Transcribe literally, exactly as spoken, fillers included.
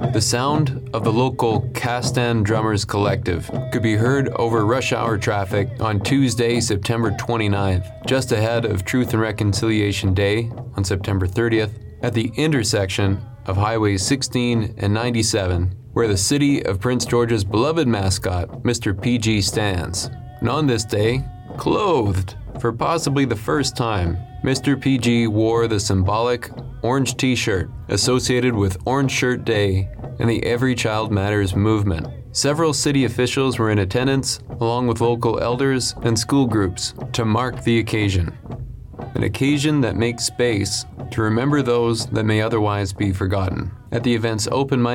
The sound of the local Castan Drummers Collective could be heard over rush hour traffic on Tuesday, September twenty-ninth, just ahead of Truth and Reconciliation Day on September thirtieth, at the intersection of Highways sixteen and ninety-seven, where the city of Prince George's beloved mascot, Mister P G, stands. And on this day, clothed for possibly the first time, Mister P G wore the symbolic orange t-shirt associated with Orange Shirt Day and the Every Child Matters movement. Several city officials were in attendance, along with local elders and school groups, to mark the occasion. An occasion that makes space to remember those that may otherwise be forgotten. At the event's open mic,